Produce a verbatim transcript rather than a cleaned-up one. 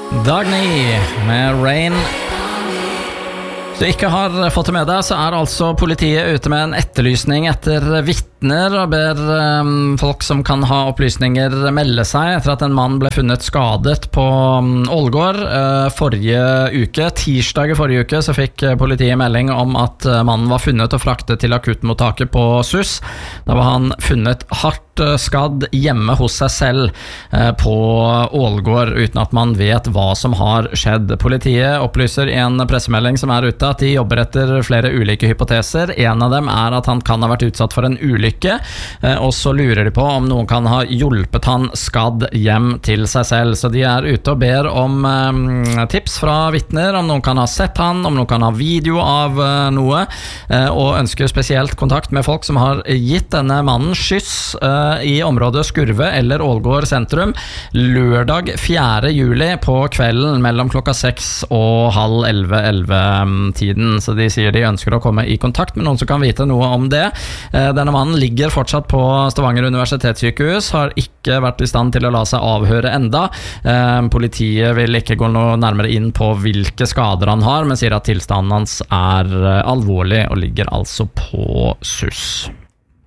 Dagny med Rain. Hvis du ikke har fått det med deg, så er altså politiet ute med en etterlysning etter vittner og ber um, folk som kan ha opplysninger melde seg etter at en mann ble funnet skadet på um, Ålgård uh, forrige uke. Tirsdag i forrige uke så fikk politiet melding om at uh, mannen var funnet og fraktet til akuttmottaket på S U S. Da var han funnet hardt uh, skadd hjemme hos seg selv uh, på Ålgård, uten at man vet hva som har skjedd. Politiet opplyser i en pressemelding som er ute at de jobber etter flere ulike hypoteser. En av dem er at han kan ha vært utsatt for en ulykke, og så lurer de på om noen kan ha hjulpet han skadd hjem til seg selv. Så de er ute og ber om um, tips fra vittner, om noen kan ha sett han, om noen kan ha video av uh, noe, uh, og ønsker spesielt kontakt med folk som har gitt denne mannen skyss uh, i området Skurve eller Ålgård sentrum lørdag fjerde juli på kvelden mellom klokka seks og halv elleve, elleve tiden, så de sier de ønsker å komme i kontakt med noen som kan vite noe om det. Denne mannen ligger fortsatt på Stavanger universitetssykehus, har ikke vært i stand til å la seg avhøre enda. Politiet vil ikke gå noe nærmere inn på hvilke skader han har, men sier at tilstanden hans er alvorlig og ligger altså på S U S.